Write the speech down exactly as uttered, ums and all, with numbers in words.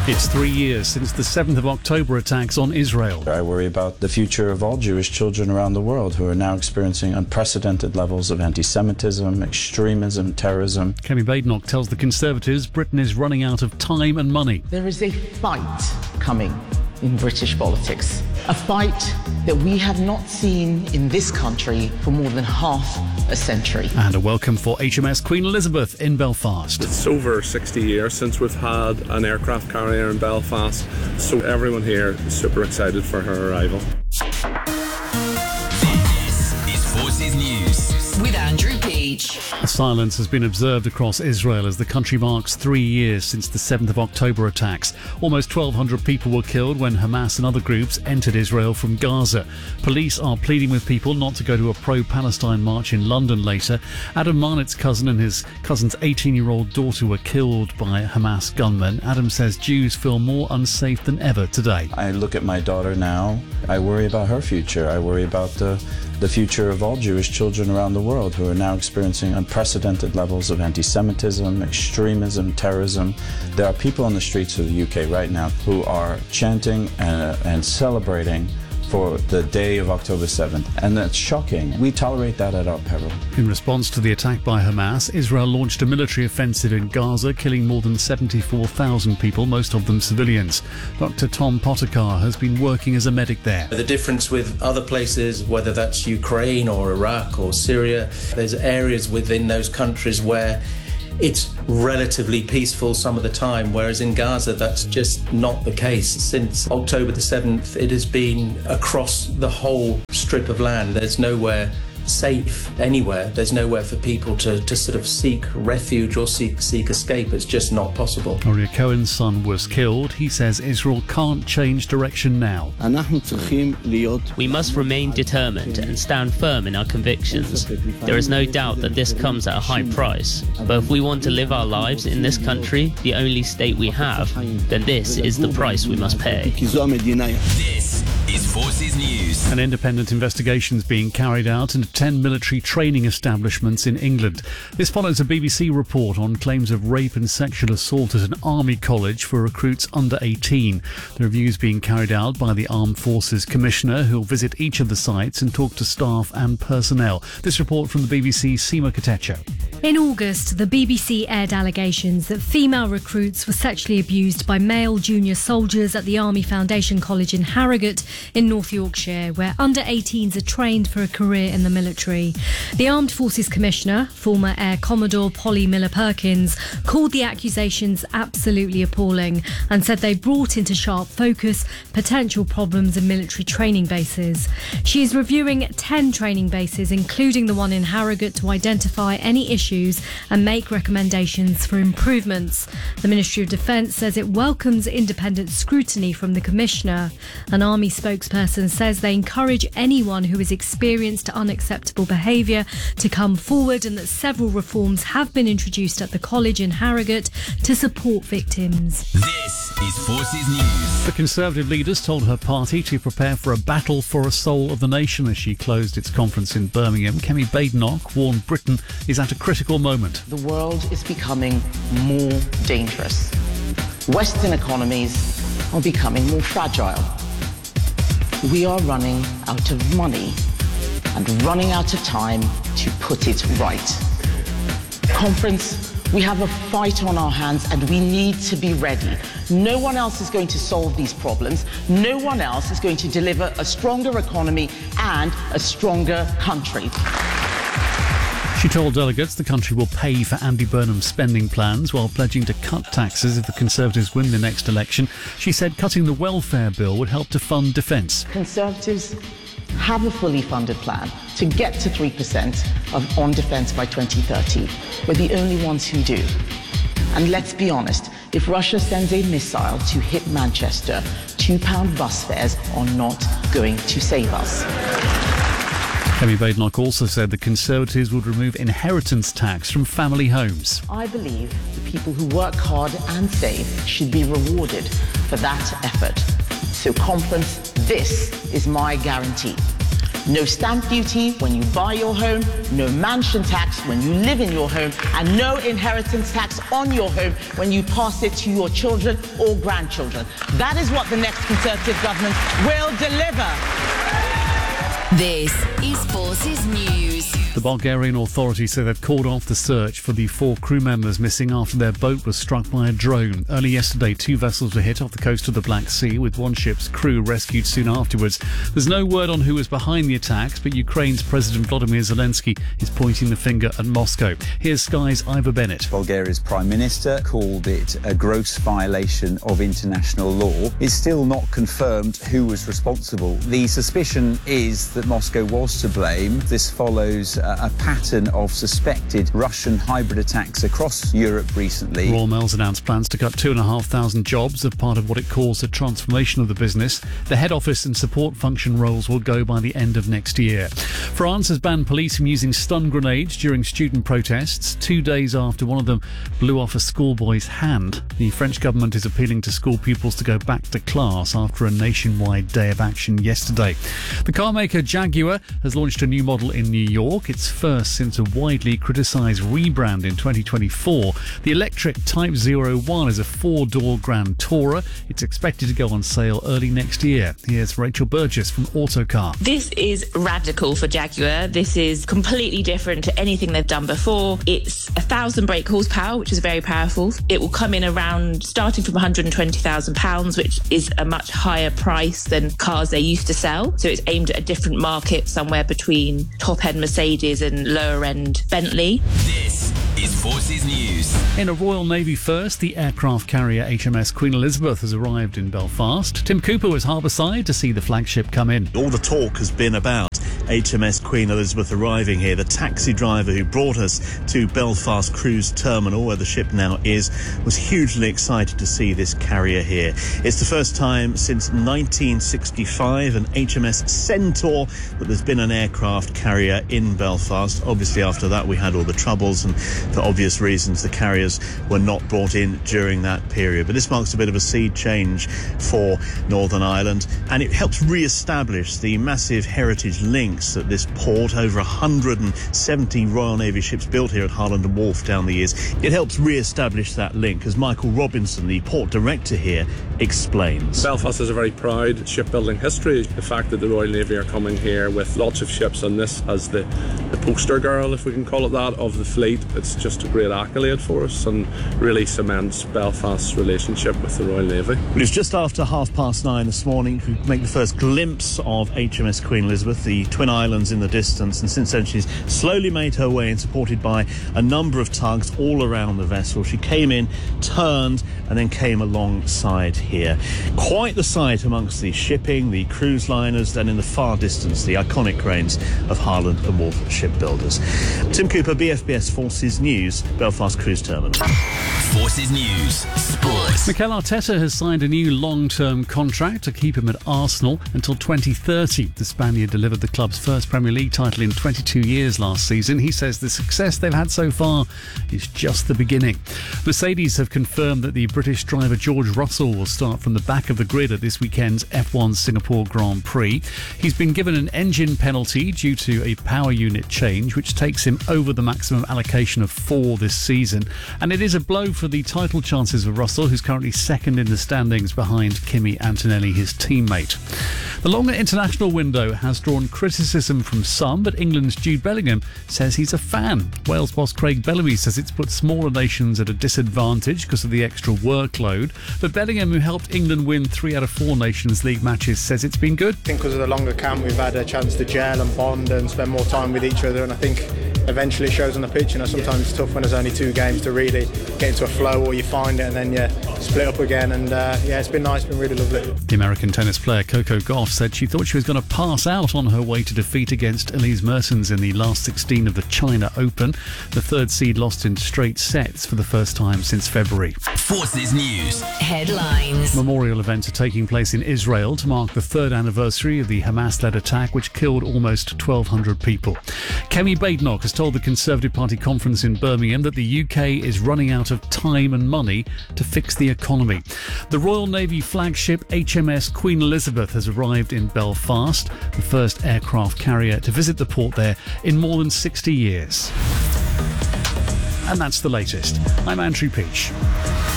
It's three years since the seventh of October attacks on Israel. I worry about the future of all Jewish children around the world who are now experiencing unprecedented levels of anti-Semitism, extremism, terrorism. Kemi Badenoch tells the Conservatives Britain is running out of time and money. There is a fight coming in British politics, a fight that we have not seen in this country for more than half a century. And a welcome for H M S Queen Elizabeth in Belfast. It's over sixty years since we've had an aircraft carrier in Belfast, so everyone here is super excited for her arrival. This is Forces News with Andrew Peach. A silence has been observed across Israel as the country marks three years since the seventh of October attacks. Almost twelve hundred people were killed when Hamas and other groups entered Israel from Gaza. Police are pleading with people not to go to a pro-Palestine march in London later. Adam Marnit's cousin and his cousin's eighteen-year-old daughter were killed by Hamas gunmen. Adam says Jews feel more unsafe than ever today. I look at my daughter now. I worry about her future. I worry about the, the future of all Jewish children around the world who are now experiencing unprecedented levels of anti-Semitism, extremism, terrorism. There are people on the streets of the U K right now who are chanting and, and celebrating for the day of October seventh, and that's shocking. We tolerate that at our peril. In response to the attack by Hamas, Israel launched a military offensive in Gaza, killing more than seventy-four thousand people, most of them civilians. Doctor Tom Potokar has been working as a medic there. The difference with other places, whether that's Ukraine or Iraq or Syria, there's areas within those countries where it's relatively peaceful some of the time, whereas in Gaza that's just not the case. Since October the seventh, it has been across the whole strip of land. There's nowhere safe anywhere. There's nowhere for people to, to sort of seek refuge or seek seek escape. It's just not possible. Uriah Cohen's son was killed. He says Israel can't change direction now. We must remain determined and stand firm in our convictions. There is no doubt that this comes at a high price. But if we want to live our lives in this country, the only state we have, then this is the price we must pay. This is Forces News. An independent investigation is being carried out into ten military training establishments in England. This follows a B B C report on claims of rape and sexual assault at an army college for recruits under eighteen. The review is being carried out by the Armed Forces Commissioner, who will visit each of the sites and talk to staff and personnel. This report from the B B C's Seema Katecha. In August, the B B C aired allegations that female recruits were sexually abused by male junior soldiers at the Army Foundation College in Harrogate in North Yorkshire, where under eighteens are trained for a career in the military. The Armed Forces Commissioner, former Air Commodore Polly Miller-Perkins, called the accusations absolutely appalling and said they brought into sharp focus potential problems in military training bases. She is reviewing ten training bases, including the one in Harrogate, to identify any issues and make recommendations for improvements. The Ministry of Defence says it welcomes independent scrutiny from the Commissioner. An Army spokesperson says they encourage anyone who has experienced unacceptable behaviour to come forward, and that several reforms have been introduced at the college in Harrogate to support victims. This is Forces News. The Conservative leaders told her party to prepare for a battle for a soul of the nation as she closed its conference in Birmingham. Kemi Badenoch warned Britain is at a critical moment. The world is becoming more dangerous. Western economies are becoming more fragile. We are running out of money and running out of time to put it right. Conference, we have a fight on our hands and we need to be ready. No one else is going to solve these problems. No one else is going to deliver a stronger economy and a stronger country. She told delegates the country will pay for Andy Burnham's spending plans while pledging to cut taxes if the Conservatives win the next election. She said cutting the welfare bill would help to fund defence. Conservatives have a fully funded plan to get to three percent of, on defence by twenty thirty. We're the only ones who do. And let's be honest, if Russia sends a missile to hit Manchester, two pound bus fares are not going to save us. Kemi Badenoch also said the Conservatives would remove inheritance tax from family homes. I believe the people who work hard and save should be rewarded for that effort. So, conference, this is my guarantee. No stamp duty when you buy your home, no mansion tax when you live in your home, and no inheritance tax on your home when you pass it to your children or grandchildren. That is what the next Conservative government will deliver. This is Forces News. The Bulgarian authorities say they've called off the search for the four crew members missing after their boat was struck by a drone. Early yesterday, two vessels were hit off the coast of the Black Sea, with one ship's crew rescued soon afterwards. There's no word on who was behind the attacks, but Ukraine's President Volodymyr Zelensky is pointing the finger at Moscow. Here's Sky's Ivor Bennett. Bulgaria's Prime Minister called it a gross violation of international law. It's still not confirmed who was responsible. The suspicion is that Moscow was to blame. This follows a pattern of suspected Russian hybrid attacks across Europe recently. Royal Mail's announced plans to cut two and a half thousand jobs as part of what it calls a transformation of the business. The head office and support function roles will go by the end of next year. France has banned police from using stun grenades during student protests, two days after one of them blew off a schoolboy's hand. The French government is appealing to school pupils to go back to class after a nationwide day of action yesterday. The car maker Jaguar has launched a new model in New York. It's first since a widely criticised rebrand in twenty twenty-four. The electric Type zero one is a four-door Grand Tourer. It's expected to go on sale early next year. Here's Rachel Burgess from Autocar. This is radical for Jaguar. This is completely different to anything they've done before. It's a thousand brake horsepower, which is very powerful. It will come in around starting from one hundred twenty thousand pounds, which is a much higher price than cars they used to sell. So it's aimed at a different market, somewhere between top-end Mercedes and lower-end Bentley. This is Forces News. In a Royal Navy first, the aircraft carrier H M S Queen Elizabeth has arrived in Belfast. Tim Cooper was harbourside to see the flagship come in. All the talk has been about H M S Queen Elizabeth arriving here. The taxi driver who brought us to Belfast Cruise Terminal, where the ship now is, was hugely excited to see this carrier here. It's the first time since nineteen sixty-five, an H M S Centaur, that there's been an aircraft carrier in Belfast. Obviously, after that, we had all the troubles, and for obvious reasons, the carriers were not brought in during that period. But this marks a bit of a sea change for Northern Ireland, and it helps re-establish the massive heritage links at this port. Over one hundred seventy Royal Navy ships built here at Harland and Wolff down the years. It helps re-establish that link, as Michael Robinson, the port director here, explains. Belfast has a very proud shipbuilding history. The fact that the Royal Navy are coming here with lots of ships on this as the, the poster girl, if we can call it that, of the fleet, it's just a great accolade for us and really cements Belfast's relationship with the Royal Navy. It was just after half past nine this morning we make the first glimpse of H M S Queen Elizabeth, the Twin Islands in the distance, and since then she's slowly made her way in, supported by a number of tugs all around the vessel. She came in, turned, and then came alongside here. Quite the sight amongst the shipping, the cruise liners, then in the far distance, the iconic cranes of Harland and Wolff shipbuilders. Tim Cooper, B F B S Forces News, Belfast Cruise Terminal. Forces News Sports. Mikel Arteta has signed a new long-term contract to keep him at Arsenal until twenty thirty. The Spaniard delivered the club's first Premier League title in twenty-two years last season. He says the success they've had so far is just the beginning. Mercedes have confirmed that the British driver George Russell will start from the back of the grid at this weekend's F one Singapore Grand Prix. He's been given an engine penalty due to a power unit change, which takes him over the maximum allocation of four this season. And it is a blow for the title chances of Russell, who's currently second in the standings behind Kimi Antonelli, his teammate. The longer international window has drawn criticism from some, but England's Jude Bellingham says he's a fan. Wales boss Craig Bellamy says it's put smaller nations at a disadvantage because of the extra workload. But Bellingham, who helped England win three out of four Nations League matches, says it's been good. I think because of the longer camp, we've had a chance to gel and bond and spend more time with each other, and I think eventually it shows on the pitch. You know, sometimes it's tough when there's only two games to really get into a flow, or you find it and then you split up again. And uh, yeah, it's been nice, it's been really lovely. The American tennis player Coco Gauff said she thought she was going to pass out on her way to defeat against Elise Mertens in the last sixteen of the China Open. The third seed lost in straight sets for the first time since February. Forces News headlines. Memorial events are taking place in Israel to mark the third anniversary of the Hamas-led attack which killed almost twelve hundred people. Kemi Badenoch has told the Conservative Party conference in Birmingham that the U K is running out of time and money to fix the economy. The Royal Navy flagship H M S Queen Elizabeth has arrived in Belfast, the first aircraft carrier to visit the port there in more than sixty years. And that's the latest. I'm Andrew Peach.